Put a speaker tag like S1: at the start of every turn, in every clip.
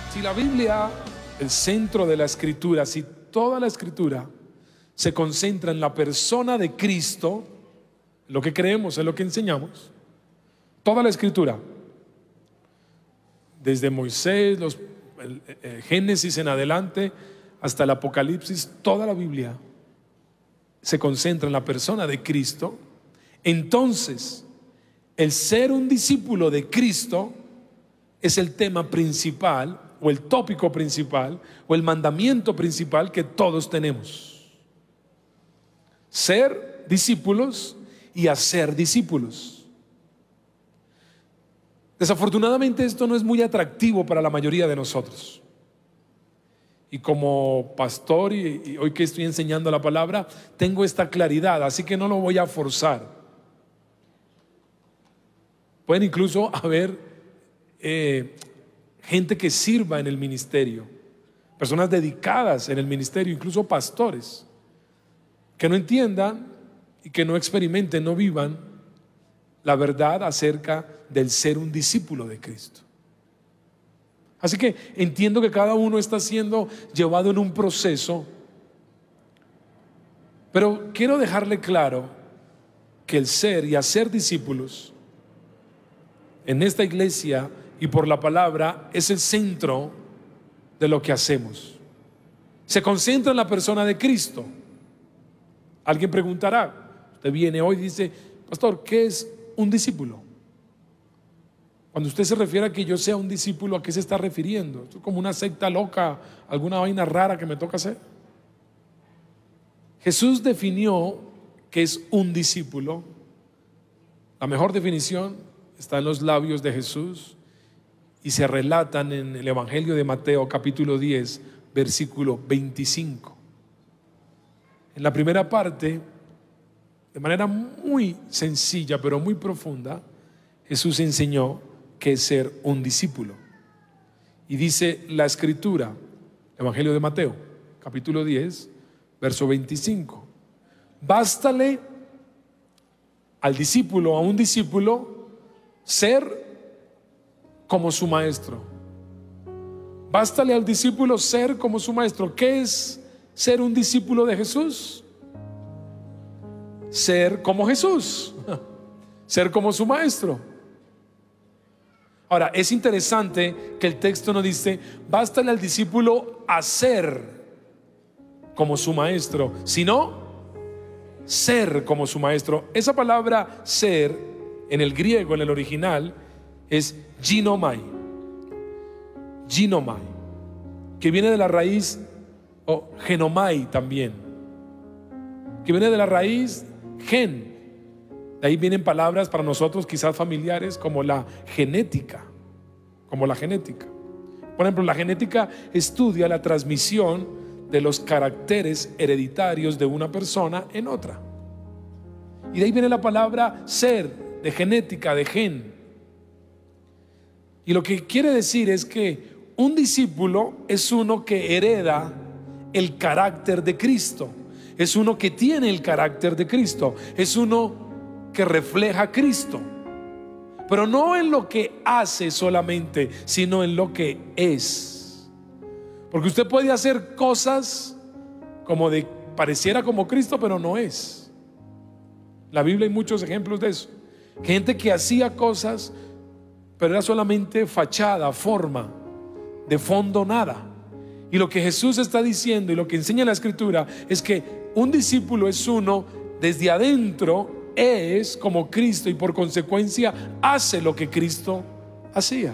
S1: Si la Biblia, el centro de la Escritura, si toda la Escritura se concentra en la persona de Cristo, lo que creemos, en lo que enseñamos, toda la Escritura, desde Moisés, Génesis en adelante, hasta el Apocalipsis, toda la Biblia se concentra en la persona de Cristo. Entonces, el ser un discípulo de Cristo es el tema principal, o el tópico principal, o el mandamiento principal que todos tenemos: ser discípulos y hacer discípulos. Desafortunadamente esto no es muy atractivo para la mayoría de nosotros. Y como pastor y hoy que estoy enseñando la palabra, tengo esta claridad, así que no lo voy a forzar. Pueden incluso haber gente que sirva en el ministerio, personas dedicadas en el ministerio, incluso pastores, que no entiendan y que no experimenten, no vivan la verdad acerca del ser un discípulo de Cristo. Así que entiendo que cada uno está siendo llevado en un proceso, pero quiero dejarle claro que el ser y hacer discípulos en esta iglesia y por la palabra es el centro de lo que hacemos. Se concentra en la persona de Cristo. Alguien preguntará, usted viene hoy y dice: pastor, ¿qué es un discípulo? Cuando usted se refiere a que yo sea un discípulo, ¿a qué se está refiriendo? ¿Esto es como una secta loca, alguna vaina rara que me toca hacer? Jesús definió qué es un discípulo. La mejor definición está en los labios de Jesús y se relatan en el Evangelio de Mateo capítulo 10 versículo 25. En la primera parte, de manera muy sencilla pero muy profunda, Jesús enseñó qué es ser un discípulo. Y dice la Escritura, Evangelio de Mateo capítulo 10 verso 25: bástale al discípulo, a un discípulo, ser como su maestro. Bástale al discípulo ser como su maestro. ¿Qué es ser un discípulo de Jesús? Ser como Jesús, ser como su maestro. Ahora, es interesante que el texto no dice bástale al discípulo hacer como su maestro, sino ser como su maestro. Esa palabra ser en el griego, en el original, es ginomai, que viene de la raíz, o genomai también, que viene de la raíz gen. De ahí vienen palabras para nosotros quizás familiares como la genética. Por ejemplo, la genética estudia la transmisión de los caracteres hereditarios de una persona en otra. Y de ahí viene la palabra ser, de genética, de gen. Y lo que quiere decir es que un discípulo es uno que hereda el carácter de Cristo, es uno que tiene el carácter de Cristo, es uno que refleja a Cristo, pero no en lo que hace solamente, sino en lo que es. Porque usted puede hacer cosas como de pareciera como Cristo, pero no es. En la Biblia hay muchos ejemplos de eso. Gente que hacía cosas, pero era solamente fachada, forma, de fondo nada. Y lo que Jesús está diciendo y lo que enseña la Escritura es que un discípulo es uno desde adentro, es como Cristo y por consecuencia hace lo que Cristo hacía.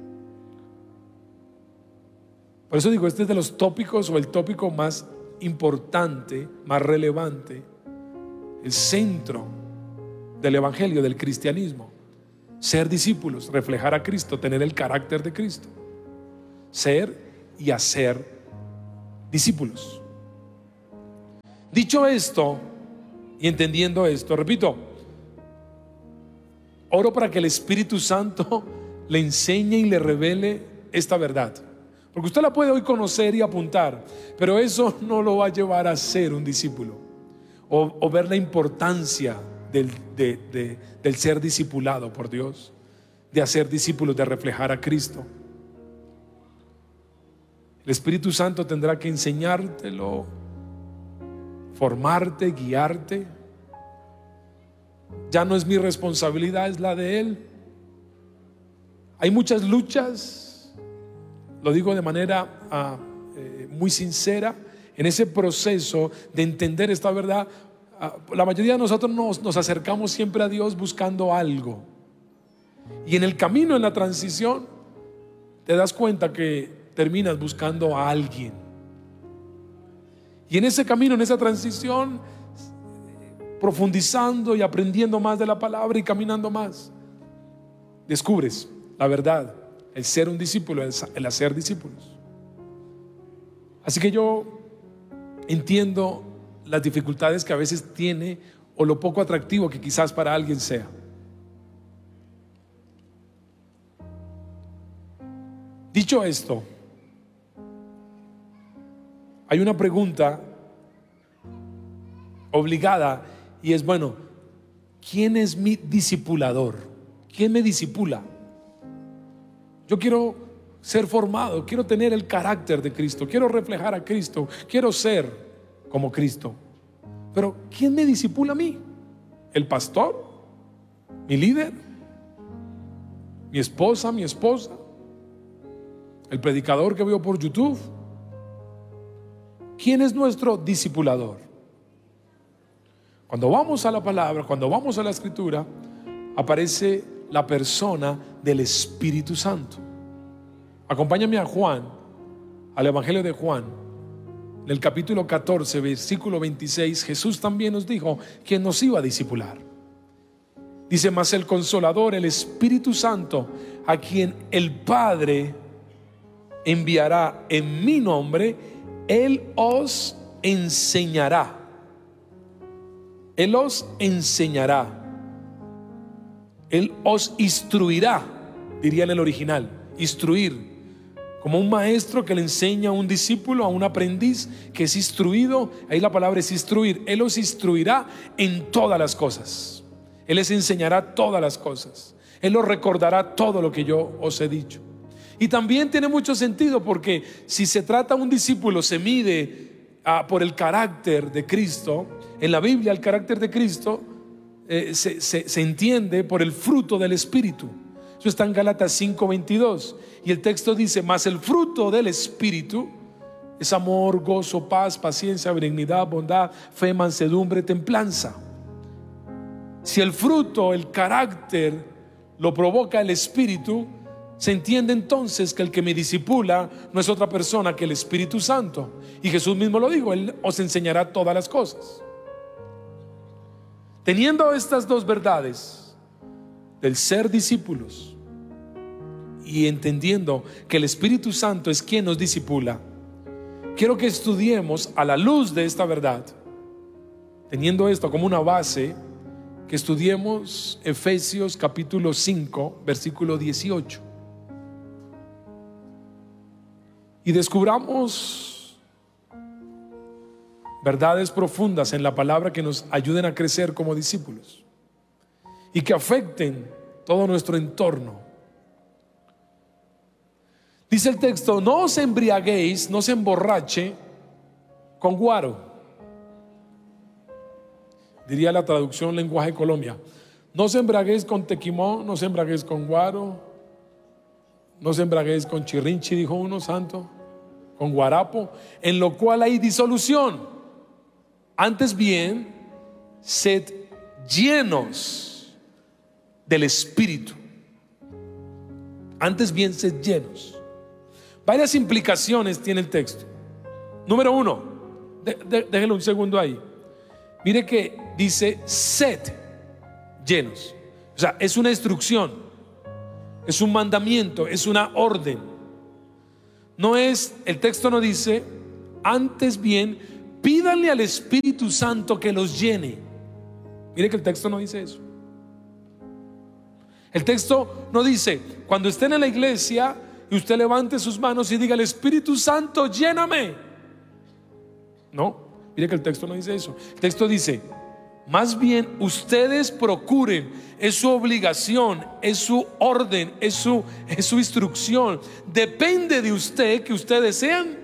S1: Por eso digo, este es de los tópicos o el tópico más importante, más relevante, el centro del evangelio, del cristianismo. Ser discípulos, reflejar a Cristo, tener el carácter de Cristo, ser y hacer discípulos. Dicho esto y entendiendo esto, repito, oro para que el Espíritu Santo le enseñe y le revele esta verdad, porque usted la puede hoy conocer y apuntar, pero eso no lo va a llevar a ser un discípulo o ver la importancia del ser discipulado por Dios, de hacer discípulos, de reflejar a Cristo. El Espíritu Santo tendrá que enseñártelo, formarte, guiarte. Ya no es mi responsabilidad, es la de Él. Hay muchas luchas, lo digo de manera muy sincera, en ese proceso de entender esta verdad. La mayoría de nosotros nos acercamos siempre a Dios buscando algo, y en el camino, en la transición, te das cuenta que terminas buscando a alguien, y en ese camino, en esa transición, profundizando y aprendiendo más de la palabra y caminando más, descubres la verdad, el ser un discípulo, el hacer discípulos. Así que yo entiendo las dificultades que a veces tiene, o lo poco atractivo que quizás para alguien sea. Dicho esto, hay una pregunta obligada, y es: bueno, ¿quién es mi discipulador? ¿Quién me discipula? Yo quiero ser formado, quiero tener el carácter de Cristo, quiero reflejar a Cristo, quiero ser como Cristo. Pero ¿quién me discipula a mí? ¿El pastor? ¿Mi líder? ¿Mi esposa? ¿Mi esposa? ¿El predicador que veo por YouTube? ¿Quién es nuestro discipulador? Cuando vamos a la palabra, cuando vamos a la escritura, aparece la persona del Espíritu Santo. Acompáñame a Juan, al Evangelio de Juan, en el capítulo 14, versículo 26. Jesús también nos dijo quién nos iba a discipular. Dice: mas el Consolador, el Espíritu Santo, a quien el Padre enviará en mi nombre, Él os enseñará. Él os enseñará. Él os instruirá, diría en el original, instruir, como un maestro que le enseña a un discípulo, a un aprendiz que es instruido. Ahí la palabra es instruir. Él os instruirá en todas las cosas. Él les enseñará todas las cosas. Él os recordará todo lo que yo os he dicho. Y también tiene mucho sentido, porque si se trata de un discípulo, se mide por el carácter de Cristo. En la Biblia el carácter de Cristo se entiende por el fruto del Espíritu. Eso está en Gálatas 5:22, y el texto dice: mas el fruto del Espíritu es amor, gozo, paz, paciencia, benignidad, bondad, fe, mansedumbre, templanza. Si el fruto, el carácter, lo provoca el Espíritu, se entiende entonces que el que me discipula no es otra persona que el Espíritu Santo. Y Jesús mismo lo dijo: Él os enseñará todas las cosas. Teniendo estas dos verdades del ser discípulos, y entendiendo que el Espíritu Santo es quien nos discipula, quiero que estudiemos a la luz de esta verdad, teniendo esto como una base, que estudiemos Efesios capítulo 5, versículo 18, y descubramos verdades profundas en la palabra que nos ayuden a crecer como discípulos y que afecten todo nuestro entorno. Dice el texto: no os embriaguéis, no se emborrache con guaro. Diría la traducción lenguaje de Colombia: no se embriaguéis con tequimón, no se embriaguéis con guaro, no se embriaguéis con chirrinchi, dijo uno santo, con guarapo, en lo cual hay disolución. Antes bien, sed llenos del Espíritu. Antes bien, sed llenos. Varias implicaciones tiene el texto. Número uno, déjelo un segundo ahí. Mire que dice sed llenos. O sea, es una instrucción, es un mandamiento, es una orden. No es, el texto no dice: antes bien, pídanle al Espíritu Santo que los llene. Mire que el texto no dice eso. El texto no dice: cuando estén en la iglesia y usted levante sus manos y diga: el Espíritu Santo, lléname. No, mire que el texto no dice eso. El texto dice: más bien ustedes procuren, es su obligación, es su orden, es su instrucción. Depende de usted que ustedes sean